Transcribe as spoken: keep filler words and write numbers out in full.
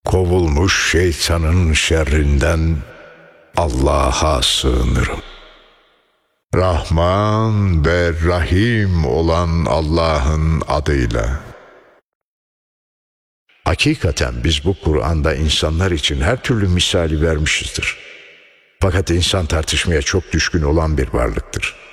kovulmuş şeytanın şerrinden Allah'a sığınırım. Rahman ve Rahim olan Allah'ın adıyla. Hakikaten biz bu Kur'an'da insanlar için her türlü misali vermişizdir. Fakat insan tartışmaya çok düşkün olan bir varlıktır.